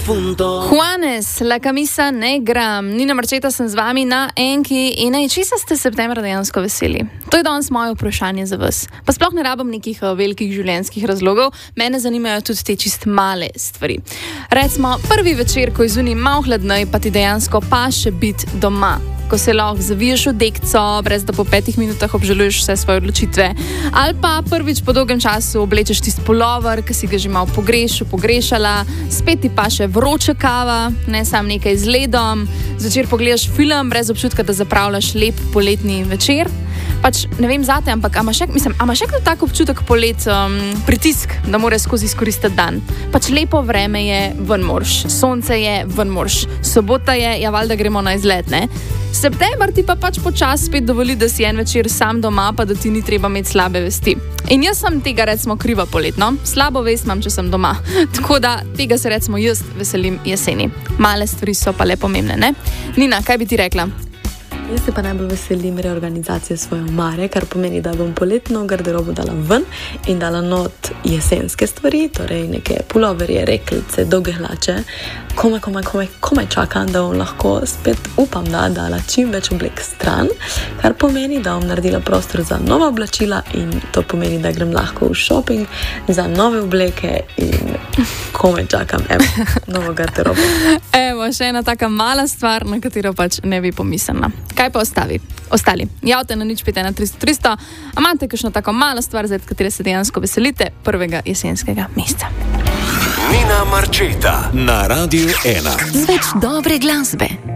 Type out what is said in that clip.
punto. Juanes, la camisa negra. Nina Marčeta sem z vami na Enki in česa ste septembra dejansko veseli? To je danes moje vprašanje za vas. Pa sploh ne rabim nekih velikih življenjskih razlogov, mene zanimajo tudi te čist male stvari. Recimo, prvi večer, ko je zunaj malo hladnej, pa ti dejansko paše biti doma. Ko se lahko zaviješ v dekco, brez da po 5 minutah obžaluješ vse svoje odločitve. Ali pa prvič po dolgem času oblečeš tisti pulover, ki si ga že malo pogrešala, spet ti pa še vroča kava, ne sam nekaj z ledom, zvečer pogledaš film brez občutka, da zapravljaš lep poletni večer. Pač ne vem zate, ampak a imaš še kdo tak občutek polet, pritisk, da moraš skozi izkoristiti dan? Pač lepo vreme je, ven morš, sonce je, ven morš, sobota je, ja valjda gremo na izlet, ne? September ti pa pač počas spet dovoli, da si en večer sam doma, pa da ti ni treba imeti slabe vesti. In jaz sem tega recimo kriva poletno, slabo vest imam, če sem doma. Tako da tega se recimo jaz veselim jeseni. Male stvari so pa le pomembne, ne? Nina, kaj bi ti rekla? Jaz se pa najbolj veselim reorganizacije svoje omare, kar pomeni, da bom poletno garderobo dala ven in dala not jesenske stvari, torej neke puloverje, reklice, dolge hlače. Komaj čakam, da bom lahko spet upam, da dala čim več oblek stran, kar pomeni, da bom naredila prostor za nova oblačila in to pomeni, da grem lahko v shopping za nove obleke in komaj čakam, novo garderobo. Še ena taka mala stvar, na katero pač ne bi pomislila. Kaj pa ostali? Javite na 051 300 300, a imate kakšno tako malo stvar, za katero se dejansko veselite prvega jesenskega meseca? Nina Marčeta na Radiu 1. Več dobre glasbe.